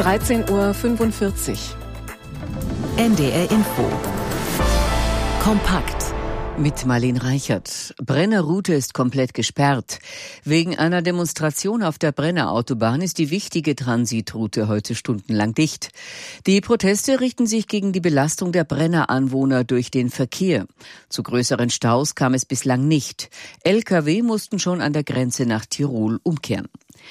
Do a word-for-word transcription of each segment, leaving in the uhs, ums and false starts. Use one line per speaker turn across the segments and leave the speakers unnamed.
dreizehn Uhr fünfundvierzig.
N D R Info. Kompakt.
Mit Marlene Reichert. Brenner-Route ist komplett gesperrt. Wegen einer Demonstration auf der Brenner-Autobahn ist die wichtige Transitroute heute stundenlang dicht. Die Proteste richten sich gegen die Belastung der Brenner-Anwohner durch den Verkehr. Zu größeren Staus kam es bislang nicht. L K W mussten schon an der Grenze nach Tirol umkehren.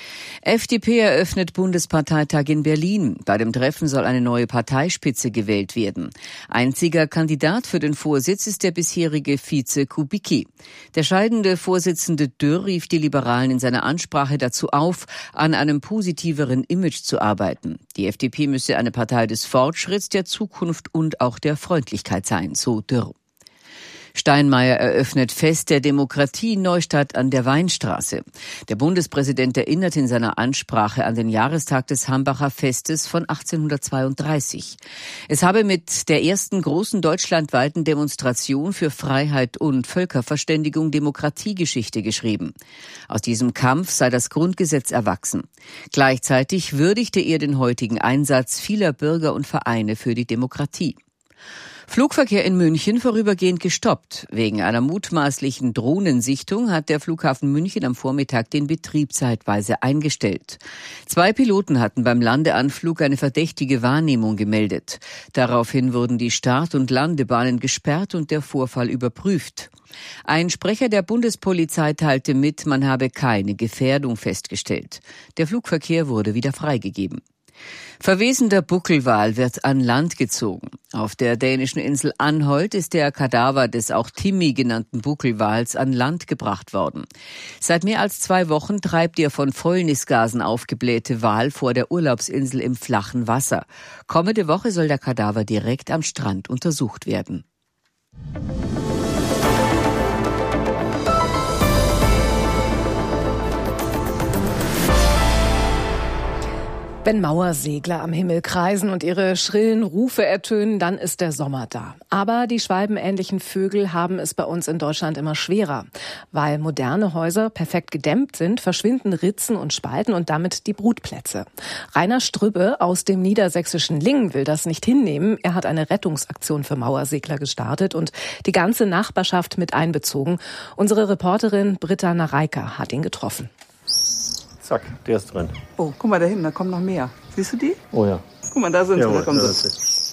F D P eröffnet Bundesparteitag in Berlin. Bei dem Treffen soll eine neue Parteispitze gewählt werden. Einziger Kandidat für den Vorsitz ist der bisherige Vize Kubicki. Der scheidende Vorsitzende Dürr rief die Liberalen in seiner Ansprache dazu auf, an einem positiveren Image zu arbeiten. Die F D P müsse eine Partei des Fortschritts, der Zukunft und auch der Freundlichkeit sein, so Dürr. Steinmeier eröffnet Fest der Demokratie Neustadt an der Weinstraße. Der Bundespräsident erinnert in seiner Ansprache an den Jahrestag des Hambacher Festes von achtzehnhundertzweiunddreißig. Es habe mit der ersten großen deutschlandweiten Demonstration für Freiheit und Völkerverständigung Demokratiegeschichte geschrieben. Aus diesem Kampf sei das Grundgesetz erwachsen. Gleichzeitig würdigte er den heutigen Einsatz vieler Bürger und Vereine für die Demokratie. Flugverkehr in München vorübergehend gestoppt. Wegen einer mutmaßlichen Drohnensichtung hat der Flughafen München am Vormittag den Betrieb zeitweise eingestellt. Zwei Piloten hatten beim Landeanflug eine verdächtige Wahrnehmung gemeldet. Daraufhin wurden die Start- und Landebahnen gesperrt und der Vorfall überprüft. Ein Sprecher der Bundespolizei teilte mit, man habe keine Gefährdung festgestellt. Der Flugverkehr wurde wieder freigegeben. Verwesender Buckelwal wird an Land gezogen. Auf der dänischen Insel Anholt ist der Kadaver des auch Timmy genannten Buckelwals an Land gebracht worden. Seit mehr als zwei Wochen treibt der von Fäulnisgasen aufgeblähte Wal vor der Urlaubsinsel im flachen Wasser. Kommende Woche soll der Kadaver direkt am Strand untersucht werden.
Wenn Mauersegler am Himmel kreisen und ihre schrillen Rufe ertönen, dann ist der Sommer da. Aber die schwalbenähnlichen Vögel haben es bei uns in Deutschland immer schwerer. Weil moderne Häuser perfekt gedämmt sind, verschwinden Ritzen und Spalten und damit die Brutplätze. Rainer Strübbe aus dem niedersächsischen Lingen will das nicht hinnehmen. Er hat eine Rettungsaktion für Mauersegler gestartet und die ganze Nachbarschaft mit einbezogen. Unsere Reporterin Britta Nareika hat ihn getroffen.
Zack, der ist drin.
Oh, guck mal da hinten, da kommen noch mehr. Siehst du die?
Oh ja.
Guck mal, da sind sie, da kommen sie.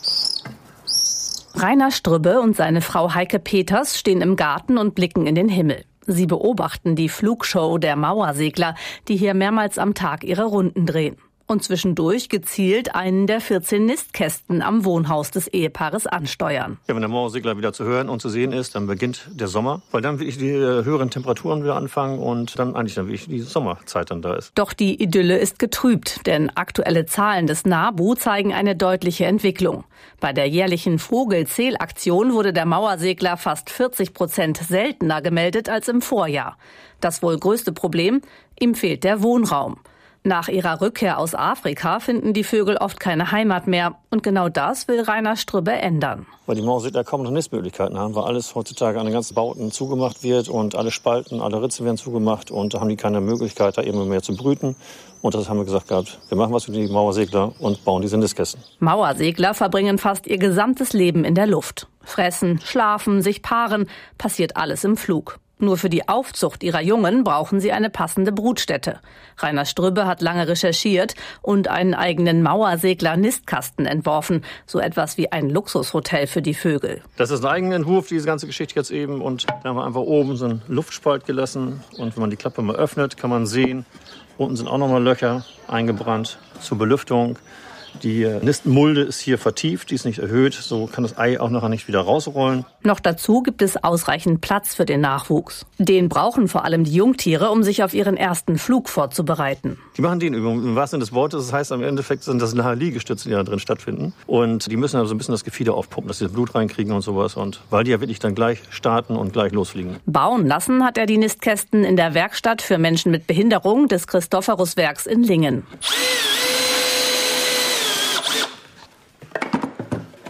Rainer Strübbe und seine Frau Heike Peters stehen im Garten und blicken in den Himmel. Sie beobachten die Flugshow der Mauersegler, die hier mehrmals am Tag ihre Runden drehen. Und zwischendurch gezielt einen der vierzehn Nistkästen am Wohnhaus des Ehepaares ansteuern.
Ja, wenn der Mauersegler wieder zu hören und zu sehen ist, dann beginnt der Sommer, weil dann wirklich die höheren Temperaturen wieder anfangen und dann eigentlich dann wirklich die Sommerzeit dann da ist.
Doch die Idylle ist getrübt, denn aktuelle Zahlen des NABU zeigen eine deutliche Entwicklung. Bei der jährlichen Vogelzählaktion wurde der Mauersegler fast vierzig Prozent seltener gemeldet als im Vorjahr. Das wohl größte Problem? Ihm fehlt der Wohnraum. Nach ihrer Rückkehr aus Afrika finden die Vögel oft keine Heimat mehr. Und genau das will Rainer Strübbe ändern.
Weil die Mauersegler kaum noch Nistmöglichkeiten haben, weil alles heutzutage an den ganzen Bauten zugemacht wird und alle Spalten, alle Ritze werden zugemacht und da haben die keine Möglichkeit, da eben mehr zu brüten. Und das haben wir gesagt gehabt, wir machen was für die Mauersegler und bauen diese Nistkästen.
Mauersegler verbringen fast ihr gesamtes Leben in der Luft. Fressen, schlafen, sich paaren, passiert alles im Flug. Nur für die Aufzucht ihrer Jungen brauchen sie eine passende Brutstätte. Rainer Strübbe hat lange recherchiert und einen eigenen Mauersegler-Nistkasten entworfen. So etwas wie ein Luxushotel für die Vögel.
Das ist ein eigener Entwurf, diese ganze Geschichte jetzt eben. Und da haben wir einfach oben so einen Luftspalt gelassen. Und wenn man die Klappe mal öffnet, kann man sehen, unten sind auch nochmal Löcher eingebrannt zur Belüftung. Die Nistmulde ist hier vertieft, die ist nicht erhöht, so kann das Ei auch nachher nicht wieder rausrollen.
Noch dazu gibt es ausreichend Platz für den Nachwuchs. Den brauchen vor allem die Jungtiere, um sich auf ihren ersten Flug vorzubereiten.
Die machen Dehnübungen, im wahrsten Sinne des Wortes. Das heißt, im Endeffekt sind das nachher Liegestütze, die da drin stattfinden. Und die müssen also ein bisschen das Gefieder aufpumpen, dass sie das Blut reinkriegen und sowas. Und weil die ja wirklich dann gleich starten und gleich losfliegen.
Bauen lassen hat er die Nistkästen in der Werkstatt für Menschen mit Behinderung des Christophorus-Werks in Lingen.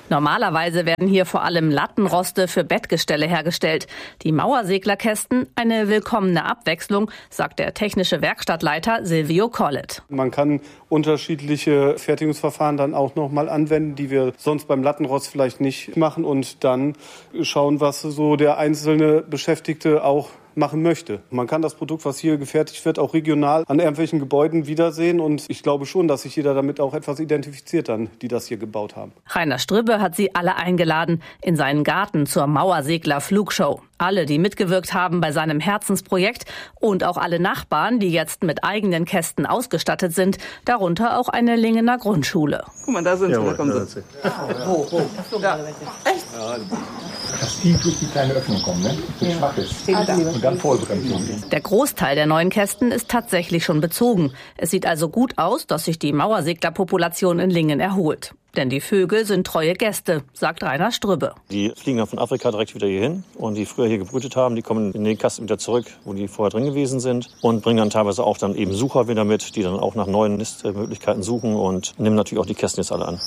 Normalerweise werden hier vor allem Lattenroste für Bettgestelle hergestellt. Die Mauerseglerkästen eine willkommene Abwechslung, sagt der technische Werkstattleiter Silvio Collet.
Man kann unterschiedliche Fertigungsverfahren dann auch noch mal anwenden, die wir sonst beim Lattenrost vielleicht nicht machen, und dann schauen, was so der einzelne Beschäftigte auch machen möchte. Man kann das Produkt, was hier gefertigt wird, auch regional an irgendwelchen Gebäuden wiedersehen, und ich glaube schon, dass sich jeder damit auch etwas identifiziert dann, die das hier gebaut haben.
Rainer Strübbe hat sie alle eingeladen in seinen Garten zur Mauersegler-Flugshow. Alle, die mitgewirkt haben bei seinem Herzensprojekt, und auch alle Nachbarn, die jetzt mit eigenen Kästen ausgestattet sind, darunter auch eine Lingener Grundschule.
Guck mal, da sind sie, da kommen sie.
Hoch, hoch. Ja. Echt? Dass die durch die kleine Öffnung kommen, ne? Das schwach ist. Und dann Vollbremsung.
Der Großteil der neuen Kästen ist tatsächlich schon bezogen. Es sieht also gut aus, dass sich die Mauerseglerpopulation in Lingen erholt. Denn die Vögel sind treue Gäste, sagt Rainer Strübbe.
Die fliegen dann von Afrika direkt wieder hier hin, und die früher hier gebrütet haben, die kommen in den Kasten wieder zurück, wo die vorher drin gewesen sind, und bringen dann teilweise auch dann eben Sucher wieder mit, die dann auch nach neuen Nistmöglichkeiten suchen, und nehmen natürlich auch die Kästen jetzt alle an.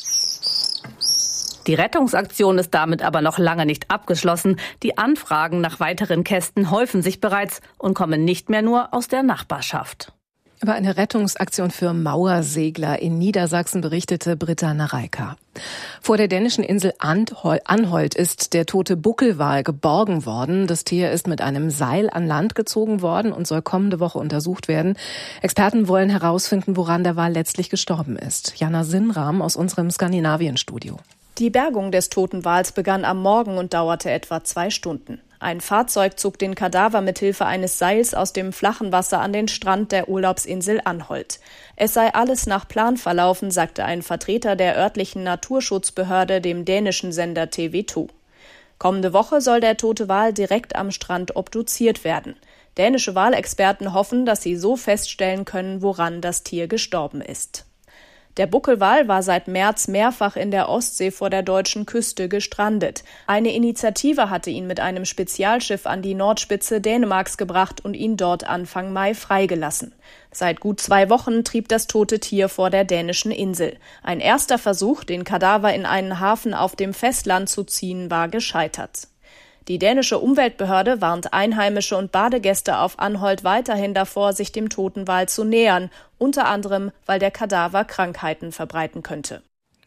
Die Rettungsaktion ist damit aber noch lange nicht abgeschlossen. Die Anfragen nach weiteren Kästen häufen sich bereits und kommen nicht mehr nur aus der Nachbarschaft.
Über eine Rettungsaktion für Mauersegler in Niedersachsen berichtete Britta Nareika. Vor der dänischen Insel Anholt ist der tote Buckelwal geborgen worden. Das Tier ist mit einem Seil an Land gezogen worden und soll kommende Woche untersucht werden. Experten wollen herausfinden, woran der Wal letztlich gestorben ist. Jana Sinnram aus unserem Skandinavien-Studio.
Die Bergung des toten Wals begann am Morgen und dauerte etwa zwei Stunden. Ein Fahrzeug zog den Kadaver mithilfe eines Seils aus dem flachen Wasser an den Strand der Urlaubsinsel Anholt. Es sei alles nach Plan verlaufen, sagte ein Vertreter der örtlichen Naturschutzbehörde dem dänischen Sender T V zwei. Kommende Woche soll der tote Wal direkt am Strand obduziert werden. Dänische Walexperten hoffen, dass sie so feststellen können, woran das Tier gestorben ist. Der Buckelwal war seit März mehrfach in der Ostsee vor der deutschen Küste gestrandet. Eine Initiative hatte ihn mit einem Spezialschiff an die Nordspitze Dänemarks gebracht und ihn dort Anfang Mai freigelassen. Seit gut zwei Wochen trieb das tote Tier vor der dänischen Insel. Ein erster Versuch, den Kadaver in einen Hafen auf dem Festland zu ziehen, war gescheitert. Die dänische Umweltbehörde warnt Einheimische und Badegäste auf Anholt weiterhin davor, sich dem toten Wal zu nähern, unter anderem, weil der Kadaver Krankheiten verbreiten könnte.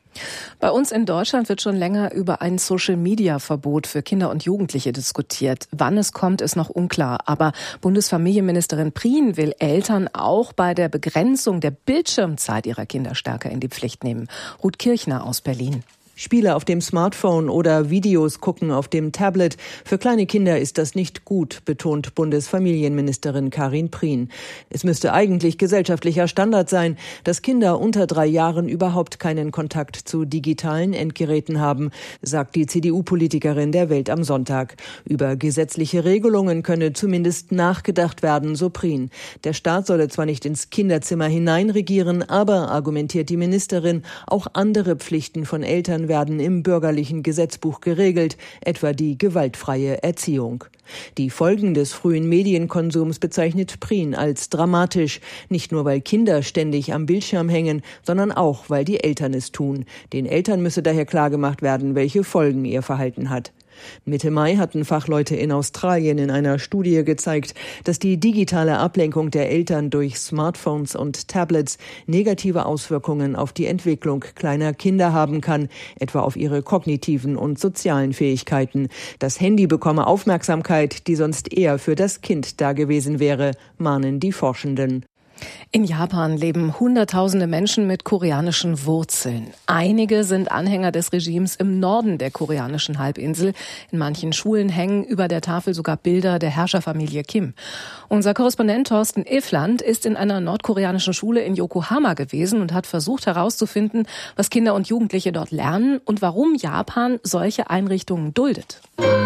Bei uns in Deutschland wird schon länger über ein Social-Media-Verbot für Kinder und Jugendliche diskutiert. Wann es kommt, ist noch unklar. Aber Bundesfamilienministerin Prien will Eltern auch bei der Begrenzung der Bildschirmzeit ihrer Kinder stärker in die Pflicht nehmen. Ruth Kirchner aus Berlin.
Spiele auf dem Smartphone oder Videos gucken auf dem Tablet. Für kleine Kinder ist das nicht gut, betont Bundesfamilienministerin Karin Prien. Es müsste eigentlich gesellschaftlicher Standard sein, dass Kinder unter drei Jahren überhaupt keinen Kontakt zu digitalen Endgeräten haben, sagt die C D U-Politikerin der Welt am Sonntag. Über gesetzliche Regelungen könne zumindest nachgedacht werden, so Prien. Der Staat solle zwar nicht ins Kinderzimmer hineinregieren, aber, argumentiert die Ministerin, auch andere Pflichten von Eltern werden im bürgerlichen Gesetzbuch geregelt, etwa die gewaltfreie Erziehung. Die Folgen des frühen Medienkonsums bezeichnet Prien als dramatisch, nicht nur weil Kinder ständig am Bildschirm hängen, sondern auch, weil die Eltern es tun. Den Eltern müsse daher klargemacht werden, welche Folgen ihr Verhalten hat. Mitte Mai hatten Fachleute in Australien in einer Studie gezeigt, dass die digitale Ablenkung der Eltern durch Smartphones und Tablets negative Auswirkungen auf die Entwicklung kleiner Kinder haben kann, etwa auf ihre kognitiven und sozialen Fähigkeiten. Das Handy bekomme Aufmerksamkeit, die sonst eher für das Kind da gewesen wäre, mahnen die Forschenden.
In Japan leben Hunderttausende Menschen mit koreanischen Wurzeln. Einige sind Anhänger des Regimes im Norden der koreanischen Halbinsel. In manchen Schulen hängen über der Tafel sogar Bilder der Herrscherfamilie Kim. Unser Korrespondent Thorsten Iffland ist in einer nordkoreanischen Schule in Yokohama gewesen und hat versucht herauszufinden, was Kinder und Jugendliche dort lernen und warum Japan solche Einrichtungen duldet.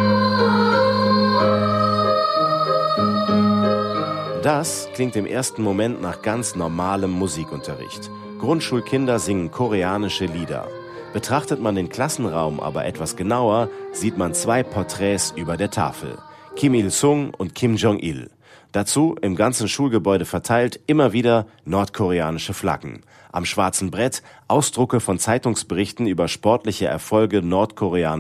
Das klingt im ersten Moment nach ganz normalem Musikunterricht. Grundschulkinder singen koreanische Lieder. Betrachtet man den Klassenraum aber etwas genauer, sieht man zwei Porträts über der Tafel. Kim Il-sung und Kim Jong-il. Dazu im ganzen Schulgebäude verteilt immer wieder nordkoreanische Flaggen. Am schwarzen Brett Ausdrucke von Zeitungsberichten über sportliche Erfolge nordkoreanischer